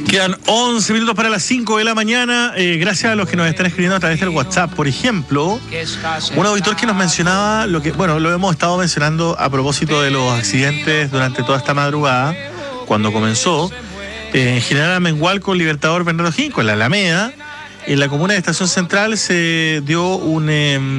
Quedan 11 minutos para las 5 de la mañana. Gracias a los que nos están escribiendo a través del WhatsApp. Por ejemplo, un auditor que nos mencionaba lo hemos estado mencionando a propósito de los accidentes durante toda esta madrugada, cuando comenzó. En General Amengual con Libertador Bernardo O'Higgins, con la Alameda. En la comuna de Estación Central se dio un